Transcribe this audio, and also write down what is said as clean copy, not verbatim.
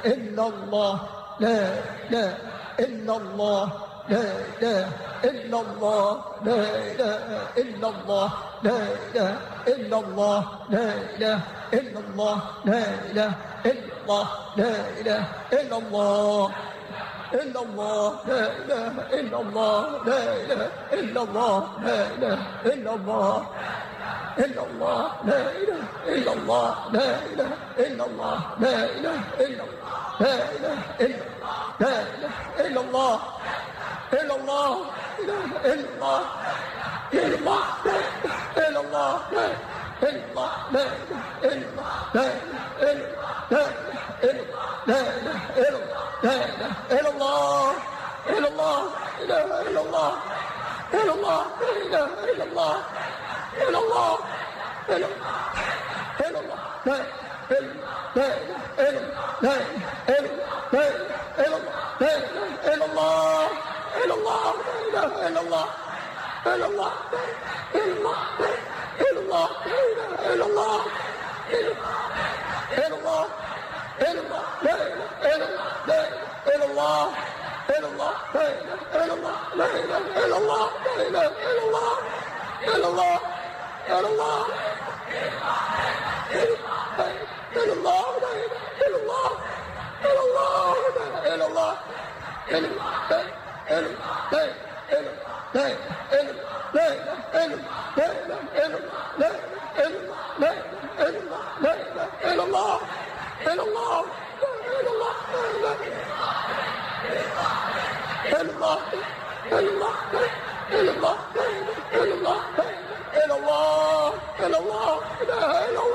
إلا الله لا إله إلا الله لا إله إلا الله لا إله إلا الله لا إله إلا الله لا إله إلا الله لا إله إلا الله لا إله إلا الله إلا الله لا إله إلا الله لا إله إلا الله لا إله إلا الله إلا الله لا إله إلا الله لا إله إلا الله لا إله إلا الله لا إله إلا الله لا إله إلا الله إلا الله إله إلا الله إلا الله إلا الله لا إلا الله لا إله إلا الله إلا الله لا إله إلا الله إلا الله إله إلا الله إلا الله إلا الله إلا الله لا إله إلا الله إلا الله لا إله إلا الله إلا الله إلا الله إلا الله إلا الله إلا الله إلا الله لا إله إلا الله إلا الله إلا الله لا إله إلا الله لا إله إلا الله إلا الله إلا الله إلا الله لا إله إلا الله إلا الله لا إله إلا الله إلا الله إلا الله إلا الله إلا الله إلا الله إلا الله إلا الله إلا الله إلا الله إلا الله إلا الله إلا الله إلا الله إلا الله إلا الله إلا الله إلا الله إلا الله